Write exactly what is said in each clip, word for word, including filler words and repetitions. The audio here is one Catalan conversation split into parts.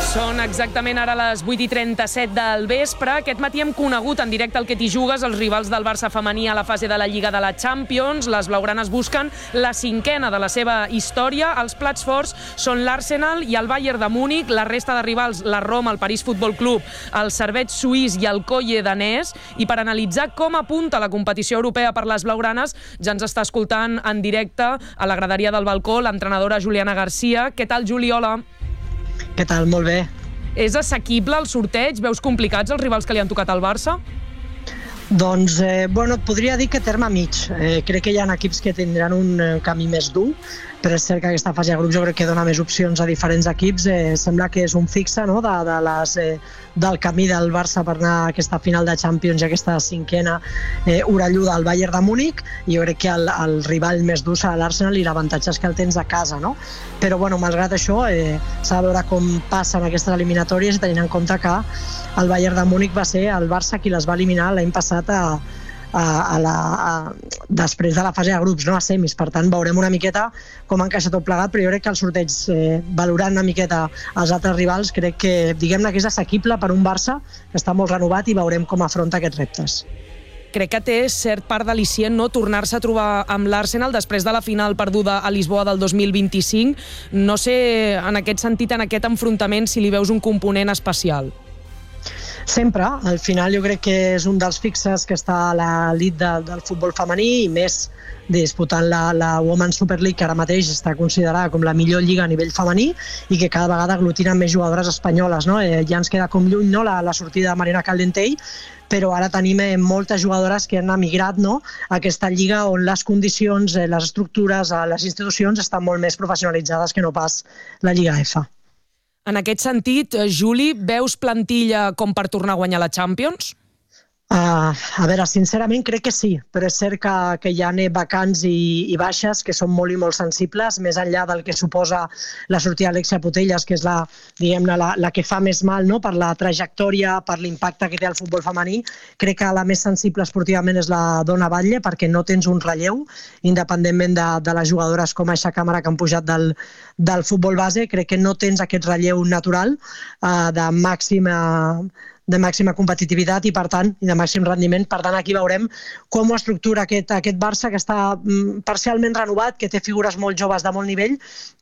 Són exactament ara les vuit i trenta-set del vespre. Aquest matí hem conegut en directe el que t'hi jugues, els rivals del Barça femení a la fase de la Lliga de la Champions. Les blaugranes busquen la cinquena de la seva història. Els plats forts són l'Arsenal i el Bayern de Múnich. La resta de rivals, la Roma, el París Futbol Club, el Servette suís i el Colle danès. I per analitzar com apunta la competició europea per les blaugranes, ja ens està escoltant en directe a la graderia del balcó l'entrenadora Juliana Garcia. Què tal, Juliola? Què tal? Molt bé. És assequible el sorteig? Veus complicats els rivals que li han tocat al Barça? Doncs, eh, bueno, et podria dir que terme mig. Eh, crec que hi ha equips que tindran un eh, camí més dur, però és cert que aquesta fase de grups jo crec que dona més opcions a diferents equips. Eh, sembla que és un fixe, no?, de, de les, eh, del camí del Barça per anar a aquesta final de Champions i aquesta cinquena eh, orelluda al Bayern de Múnich, i jo crec que el, el rival més dur serà l'Arsenal i l'avantatge és que el tens a casa, no? Però, bueno, malgrat això, eh, s'ha de veure com passen aquestes eliminatòries i tenint en compte que el Bayern de Múnich va ser el Barça qui les va eliminar l'any passat a, a, a la, a, després de la fase de grups, no?, a semis. Per tant, veurem una miqueta com encaixa tot plegat, però jo crec que el sorteig, eh, valorant una miqueta els altres rivals, crec que, diguem-ne, que és assequible per un Barça que està molt renovat, i veurem com afronta aquests reptes. Crec que té cert part d'al·licient, no?, tornar-se a trobar amb l'Arsenal després de la final perduda a Lisboa del dos mil vint-i-cinc. No sé, en aquest sentit, en aquest enfrontament, si li veus un component especial. Sempre. Al final jo crec que és un dels fixes que està a l'elit de, del futbol femení, i més disputant la, la Women's Super League, que ara mateix està considerada com la millor lliga a nivell femení i que cada vegada aglutina més jugadores espanyoles, no? Eh, ja ens queda com lluny, no?, la, la sortida de Marina Caldentey, però ara tenim eh, moltes jugadores que han emigrat, no?, a aquesta lliga on les condicions, eh, les estructures, eh, les institucions estan molt més professionalitzades que no pas la Lliga F. En aquest sentit, Juli, veus plantilla com per tornar a guanyar la Champions? Uh, a veure, sincerament crec que sí, però és cert que, que hi ha vacants i, i baixes que són molt i molt sensibles, més enllà del que suposa la sortida d'Alexia Putellas, que és la, diguem-ne, la, la que fa més mal, no?, per la trajectòria, per l'impacte que té el futbol femení. Crec que la més sensible esportivament és la Dona Batlle, perquè no tens un relleu, independentment de, de les jugadores com Aixa Càmara que han pujat del, del futbol base. Crec que no tens aquest relleu natural uh, de màxima de màxima competitivitat i, per tant, i de màxim rendiment. Per tant, aquí veurem com ho estructura aquest, aquest Barça, que està parcialment renovat, que té figures molt joves de molt nivell,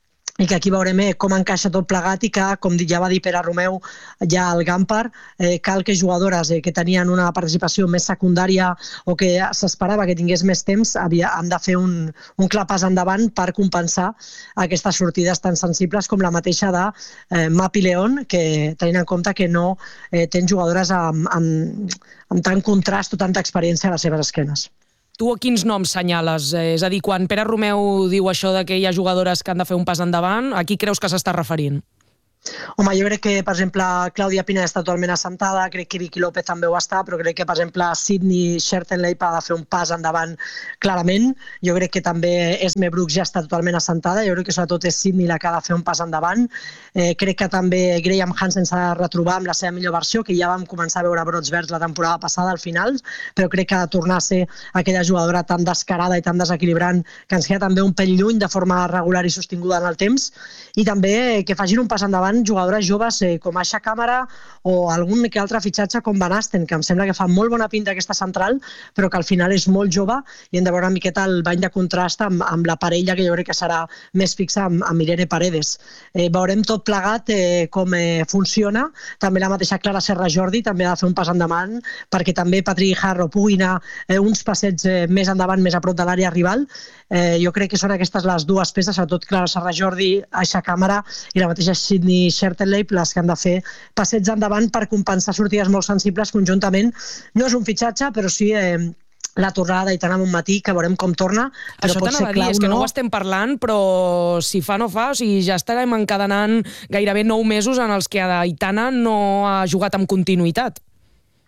i que aquí veurem eh, com encaixa tot plegat, i que, com ja va dir Pere Romeu ja al Gampar, eh, cal que jugadores eh, que tenien una participació més secundària o que s'esperava que tingués més temps havia, han de fer un, un clar pas endavant per compensar aquestes sortides tan sensibles com la mateixa de eh, Mapi León, que tenint en compte que no eh, tens jugadores amb, amb, amb tant contrast o tanta experiència a les seves esquenes. Tu a quins noms senyales? És a dir, quan Pere Romeu diu això de que hi ha jugadores que han de fer un pas endavant, a qui creus que s'està referint? Home, jo crec que, per exemple, Clàudia Pina està totalment assentada, crec que Vicky López també ho està, però crec que, per exemple, Sydney Schertenleib ha de fer un pas endavant clarament. Jo crec que també Esme Brooks ja està totalment assentada, jo crec que sobretot és Sydney la que ha de fer un pas endavant. Eh, crec que també Graham Hansen s'ha de retrobar amb la seva millor versió, que ja vam començar a veure brots verds la temporada passada al final, però crec que ha de tornar a ser aquella jugadora tan descarada i tan desequilibrant que ens queda també un pèl lluny de forma regular i sostinguda en el temps, i també que facin un pas endavant jugadores joves eh, com Aixa Càmara o algun que altre fitxatge com Van Asten, que em sembla que fa molt bona pinta aquesta central, però que al final és molt jove, i hem de veure una miqueta el bany de contrast amb, amb la parella que jo crec que serà més fixa amb, amb Irene Paredes. Eh, veurem tot plegat eh, com eh, funciona. També la mateixa Clara Serra Jordi també ha de fer un pas endavant, perquè també Patrick Guijarro pugui anar eh, uns passets eh, més endavant, més a prop de l'àrea rival. Eh, jo crec que són aquestes les dues peces, sobretot Clara Serra Jordi, Aixa Càmara i la mateixa Sydney Schertenleib, les que han de fer passets endavant per compensar sortides molt sensibles conjuntament. No és un fitxatge, però sí eh, la tornada d'Aitana Bonmatí, que veurem com torna. Però això pot ser t'anava a dir, clau, és que no no ho estem parlant, però si fa no fa, o sigui, ja estarem encadenant gairebé nou mesos en els que Aitana no ha jugat amb continuïtat.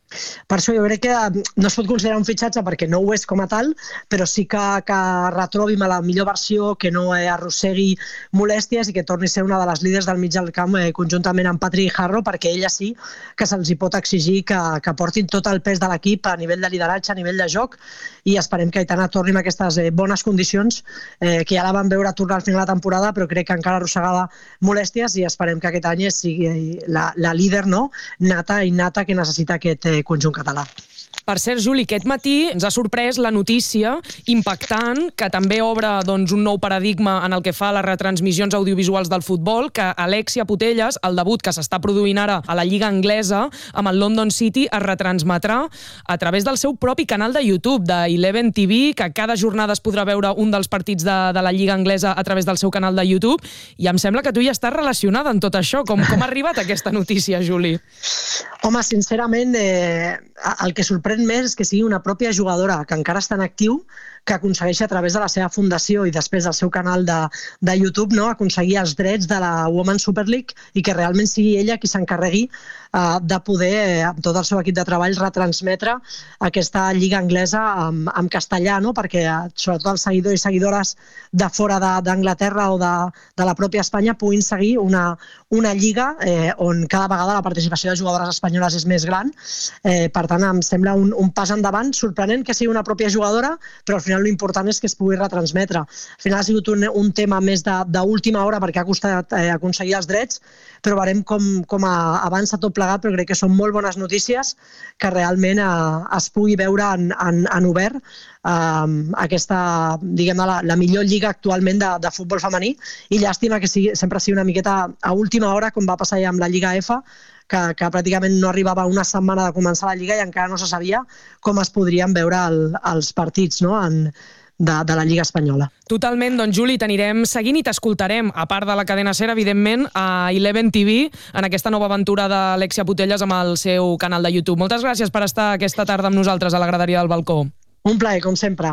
Per això jo crec que no es pot considerar un fitxatge perquè no ho és com a tal, però sí que, que retrobim a la millor versió, que no arrossegui molèsties i que torni a ser una de les líders del mig del camp eh, conjuntament amb Patrick Harrow, perquè ella sí que se'ls hi pot exigir que, que portin tot el pes de l'equip a nivell de lideratge, a nivell de joc, i esperem que Aitana torni amb aquestes eh, bones condicions, eh, que ja la vam veure tornar al final de la temporada, però crec que encara arrossegava molèsties, i esperem que aquest any sigui la, la líder, no? nata i nata que necessita aquest eh, conjunt català. Per cert, Juli, aquest matí ens ha sorprès la notícia impactant que també obre doncs, un nou paradigma en el que fa a les retransmissions audiovisuals del futbol, que Alexia Putellas, el debut que s'està produint ara a la Lliga Anglesa amb el London City, es retransmetrà a través del seu propi canal de YouTube, de Eleven T V, que cada jornada es podrà veure un dels partits de, de la Lliga Anglesa a través del seu canal de YouTube, i em sembla que tu ja estàs relacionada amb tot això. Com, com ha arribat aquesta notícia, Juli? Home, sincerament, eh, el que sorprèn més és que sigui una pròpia jugadora que encara està en actiu, que aconsegueixi a través de la seva fundació i després del seu canal de, de YouTube, no? aconseguir els drets de la Women's Super League i que realment sigui ella qui s'encarregui eh, de poder, eh, amb tot el seu equip de treball, retransmetre aquesta lliga anglesa amb, amb castellà, no? perquè eh, sobretot els seguidors i seguidores de fora d'Anglaterra o de, de la pròpia Espanya puguin seguir una, una lliga eh, on cada vegada la participació de jugadores espanyoles és més gran. Eh, per tant, em sembla un, un pas endavant, sorprenent que sigui una pròpia jugadora, però al final l'important és que es pugui retransmetre. Al final ha sigut un, un tema més d'última hora perquè ha costat eh, aconseguir els drets, però veurem com, com a, avança tot plegat, però crec que són molt bones notícies que realment eh, es pugui veure en, en, en obert eh, aquesta, diguem-ne, la, la millor lliga actualment de, de futbol femení, i llàstima que sigui, sempre sigui una miqueta a última hora, com va passar ja amb la Lliga F, que, que pràcticament no arribava una setmana de començar la Lliga i encara no se sabia com es podrien veure el, els partits, no? en, de, de la Lliga Espanyola. Totalment, doncs Juli, t'anirem seguint i t'escoltarem, a part de la cadena SER, evidentment, a Eleven T V, en aquesta nova aventura d'Alexia Putellas amb el seu canal de YouTube. Moltes gràcies per estar aquesta tarda amb nosaltres a la graderia del balcó. Un plaer, com sempre.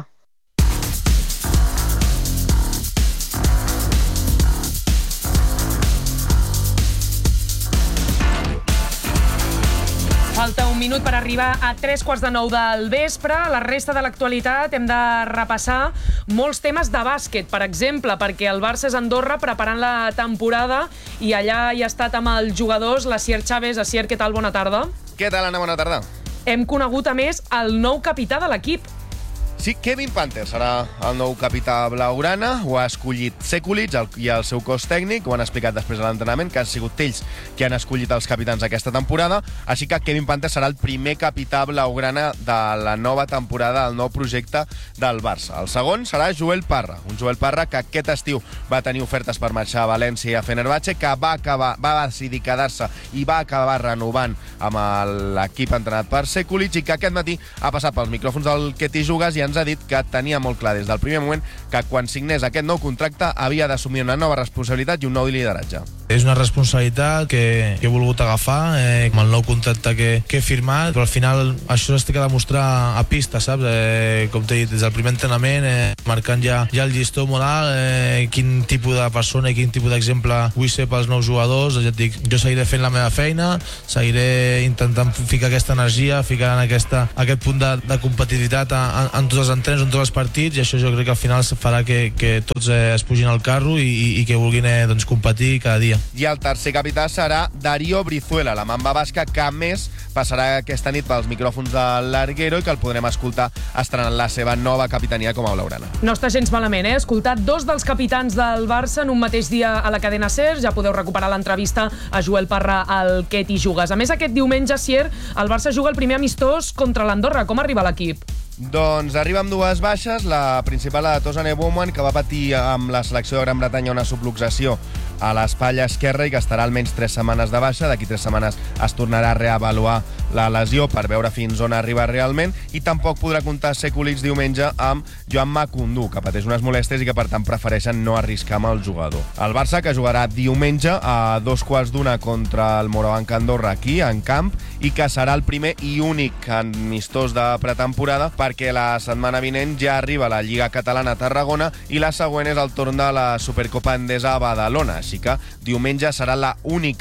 Falta un minut per arribar a tres quarts de nou del vespre. La resta de l'actualitat hem de repassar molts temes de bàsquet, per exemple, perquè el Barça és a Andorra preparant la temporada i allà hi ha estat amb els jugadors l'Asier Chávez. Asier, què tal? Bona tarda. Què tal, Anna? Bona tarda. Hem conegut, a més, el nou capità de l'equip. Sí, Kevin Panther serà el nou capità blaugrana. Ho ha escollit Sekulic i el seu cos tècnic. Ho han explicat després de l'entrenament, que han sigut ells qui han escollit els capitans aquesta temporada. Així que Kevin Panther serà el primer capità blaugrana de la nova temporada, del nou projecte del Barça. El segon serà Joel Parra. Un Joel Parra que aquest estiu va tenir ofertes per marxar a València i a Fenerbahçe, que va, acabar, va decidir quedar-se i va acabar renovant amb l'equip entrenat per Sekulic, i que aquest matí ha passat pels micròfons del Que t'hi jugues i ens ha dit que tenia molt clar des del primer moment que quan signés aquest nou contracte havia d'assumir una nova responsabilitat i un nou lideratge. És una responsabilitat que, que he volgut agafar eh, amb el nou contracte que, que he firmat, però al final això es té que demostrar a pista, saps? Eh, com t'he dit, des del primer entrenament, eh, marcant ja, ja el llistó molt alt, eh, quin tipus de persona i quin tipus d'exemple vull ser pels nous jugadors. Ja et dic, jo seguiré fent la meva feina, seguiré intentant ficar aquesta energia, ficar en aquesta, aquest punt de, de competitivitat en, en tots els entrens, en tots els partits, i això jo crec que al final farà que, que tots eh, es pugin al carro i, i, i que vulguin eh, doncs, competir cada dia. I el tercer capità serà Darío Brizuela, la mamba basca, que a més passarà aquesta nit pels micròfons de l'Arguero i que el podrem escoltar estrenant la seva nova capitania com a blaugrana. No està gens malament, eh? Escoltar dos dels capitans del Barça en un mateix dia a la cadena SER. Ja podeu recuperar l'entrevista a Joel Parra al Que t'hi jugues. A més, aquest diumenge, Sier, el Barça juga el primer amistós contra l'Andorra. Com arriba l'equip? Doncs arriba amb dues baixes. La principal, la de Tozane Bowman, que va patir amb la selecció de Gran Bretanya una subluxació a l'espatlla esquerra i que estarà almenys tres setmanes de baixa. D'aquí tres setmanes es tornarà a reavaluar la lesió per veure fins on arriba realment, i tampoc podrà comptar Sekulic diumenge amb Joan Macundú, que pateix unes molèsties i que per tant prefereixen no arriscar amb el jugador. El Barça, que jugarà diumenge a dos quarts d'una contra el Morabanc Andorra aquí, en camp, i que serà el primer i únic amistós de pretemporada perquè la setmana vinent ja arriba la Lliga Catalana a Tarragona i la següent és el torn de la Supercopa Endesa a Badalona. Així que diumenge serà la única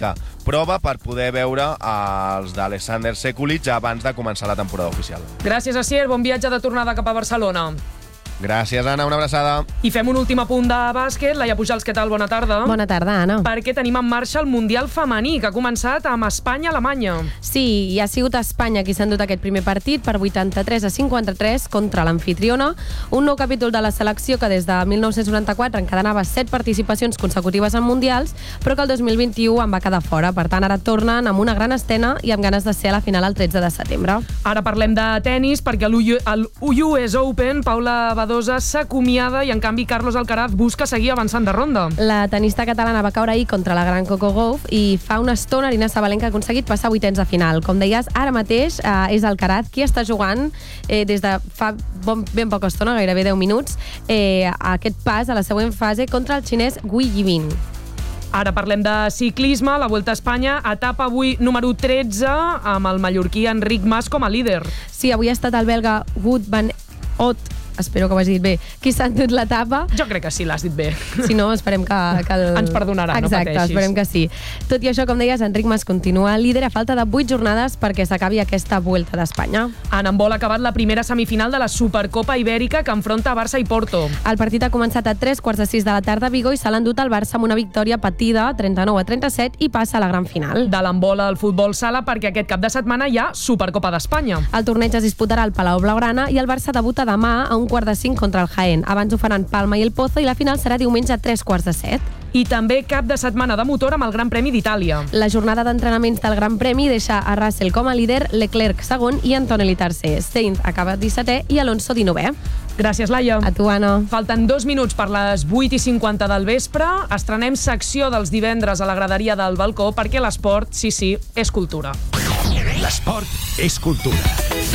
prova per poder veure els d'Alexander Sekulic abans de començar la temporada oficial. Gràcies, Asier. Bon viatge de tornada cap a Barcelona. Gràcies, Anna. Una abraçada. I fem un últim apunt de bàsquet. Laia Pujals, què tal? Bona tarda. Bona tarda, Anna. Perquè tenim en marxa el Mundial femení, que ha començat amb Espanya-Alemanya. Sí, i ha sigut Espanya qui s'ha endut aquest primer partit per vuitanta-tres a cinquanta-tres contra l'anfitriona. Un nou capítol de la selecció que des de mil nou-cents noranta-quatre encadenava set participacions consecutives en mundials, però que el dos mil vint-i-u en va quedar fora. Per tant, ara tornen amb una gran escena i amb ganes de ser a la final el tretze de setembre. Ara parlem de tennis, perquè el U S Open, Paula Badosa s'acomiada i, en canvi, Carlos Alcaraz busca seguir avançant de ronda. La tenista catalana va caure ahir contra la gran Coco Gauff i fa una estona Aryna Sabalenka ha aconseguit passar vuitens de final. Com deies, ara mateix eh, és Alcaraz qui està jugant eh, des de fa bon, ben poca estona, gairebé deu minuts, eh, aquest pas a la següent fase contra el xinès Gui Yibin. Ara parlem de ciclisme. La Vuelta a Espanya, etapa avui número tretze, amb el mallorquí Enric Mas com a líder. Sí, avui ha estat el belga Wout van Aert, espero que ho hagi dit bé, qui s'ha endut l'etapa. Jo crec que sí, l'has dit bé. Si no, esperem que... que el... Ens perdonarà, Exacte, no pateixis. Exacte, esperem que sí. Tot i això, com deies, Enric Mas continua líder a falta de vuit jornades perquè s'acabi aquesta Vuelta d'Espanya. En handbol ha acabat la primera semifinal de la Supercopa Ibèrica que enfronta Barça i Porto. El partit ha començat a tres quarts de sis de la tarda a Vigo i se l'ha endut el Barça amb una victòria patida, trenta-nou a trenta-set, i passa a la gran final. De l'handbol al futbol sala, perquè aquest cap de setmana hi ha Supercopa d'Espanya. El torneig es disputarà al Palau Blaugrana i el Barça debuta demà a un quart de cinc contra el Jaén. Abans ho faran Palma i el Pozo i la final serà diumenge a tres quarts de set. I també cap de setmana de motor amb el Gran Premi d'Itàlia. La jornada d'entrenaments del Gran Premi deixa a Russell com a líder, Leclerc segon i Antonelli tercer. Sainz acaba dissetè i Alonso dinovè. Gràcies, Laia. A tu, Anna. Falten dos minuts per les vuit i cinquanta del vespre. Estrenem secció dels divendres a la graderia del balcó perquè l'esport, sí, sí, és cultura. L'esport és cultura.